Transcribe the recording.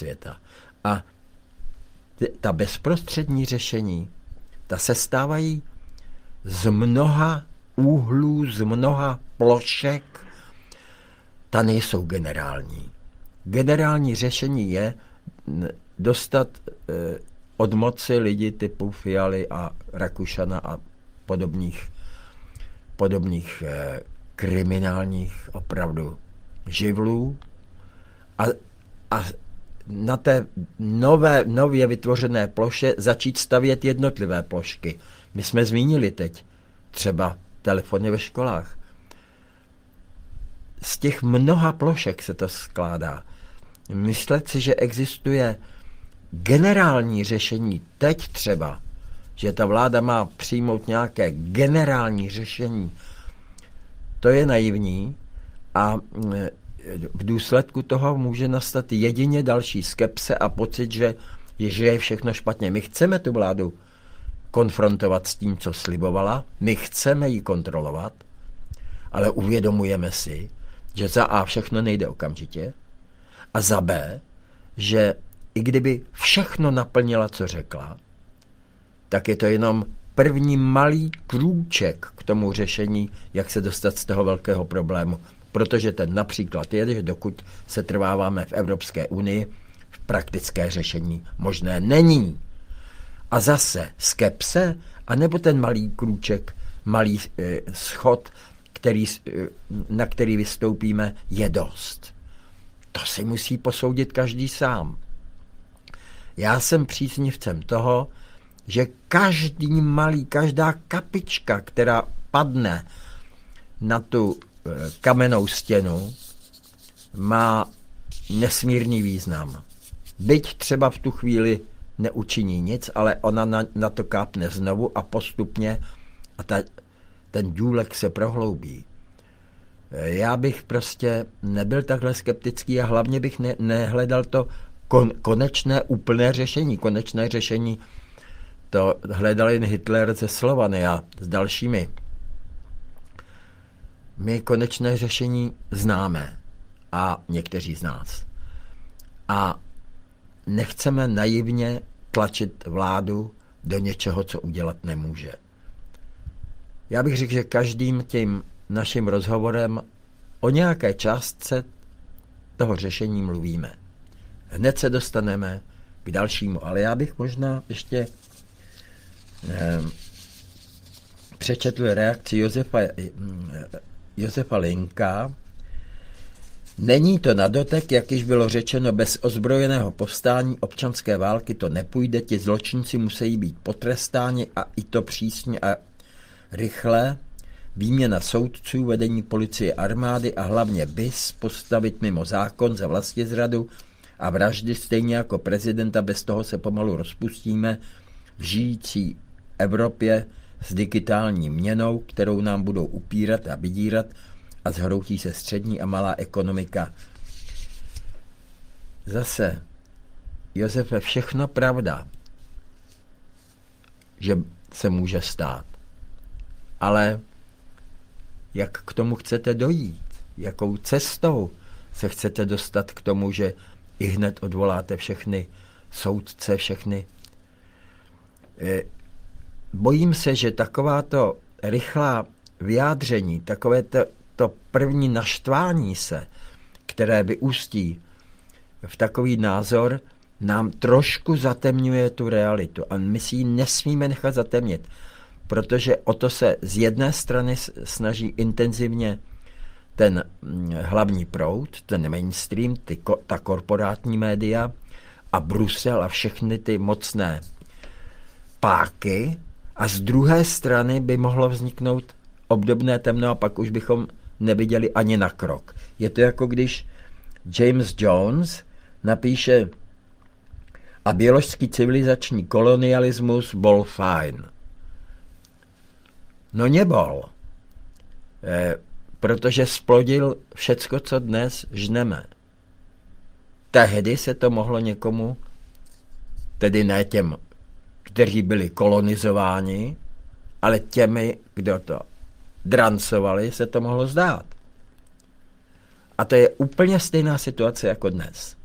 světa. A ta bezprostřední řešení, ta se stávají z mnoha úhlů, z mnoha plošek, ta nejsou generální. Generální řešení je dostat od moci lidi typu Fialy a Rakušana a podobných kriminálních opravdu živlů a na té nově vytvořené ploše začít stavět jednotlivé plošky. My jsme zmínili teď třeba telefony ve školách. Z těch mnoha plošek se to skládá. Myslet si, že existuje generální řešení teď třeba, že ta vláda má přijmout nějaké generální řešení, to je naivní a v důsledku toho může nastat jedině další skepse a pocit, že je všechno špatně. My chceme tu vládu konfrontovat s tím, co slibovala, my chceme ji kontrolovat, ale uvědomujeme si, že za A všechno nejde okamžitě a za B, že i kdyby všechno naplnila, co řekla, tak je to jenom první malý krůček k tomu řešení, jak se dostat z toho velkého problému. Protože ten například je, že dokud se trváváme v Evropské unii, praktické řešení možné není. A zase skepse, anebo ten malý krůček, malý schod, na který vystoupíme, je dost. To si musí posoudit každý sám. Já jsem příznivcem toho, že každá kapička, která padne na tu kamennou stěnu, má nesmírný význam. Byť třeba v tu chvíli neučiní nic, ale ona na to kápne znovu a postupně a ten důlek se prohloubí. Já bych prostě nebyl takhle skeptický a hlavně bych nehledal to konečné úplné řešení. Konečné řešení to hledal jen Hitler se Slovany a s dalšími. My konečné řešení známe a někteří z nás. A nechceme naivně tlačit vládu do něčeho, co udělat nemůže. Já bych řekl, že každým tím naším rozhovorem o nějaké částce toho řešení mluvíme. Hned se dostaneme k dalšímu, ale já bych možná ještě přečetl reakci Josefa Linka. Není to na dotek, jak již bylo řečeno, bez ozbrojeného povstání občanské války to nepůjde, ti zločinci musí být potrestáni a i to přísně a rychle. Výměna soudců, vedení policie, armády a hlavně BIS postavit mimo zákon za vlastizradu a vraždy stejně jako prezidenta, bez toho se pomalu rozpustíme v žijící Evropě s digitální měnou, kterou nám budou upírat a vydírat a zhroutí se střední a malá ekonomika. Zase, Josefe, všechno pravda, že se může stát. Ale jak k tomu chcete dojít? Jakou cestou se chcete dostat k tomu, že i hned odvoláte všechny soudce, všechny? Bojím se, že takováto rychlá vyjádření, takové to první naštvání se, které vyústí v takový názor, nám trošku zatemňuje tu realitu. A my si ji nesmíme nechat zatemnit, protože o to se z jedné strany snaží intenzivně ten hlavní proud, ten mainstream, ta korporátní média a Brusel a všechny ty mocné páky, a z druhé strany by mohlo vzniknout obdobné temno a pak už bychom neviděli ani na krok. Je to jako když James Jones napíše a běložský civilizační kolonialismus bol fajn. No nebol, protože splodil všecko, co dnes žneme. Tehdy se to mohlo někomu, tedy ne těm, kteří byli kolonizováni, ale těmi, kdo to drancovali, se to mohlo zdát. A to je úplně stejná situace jako dnes.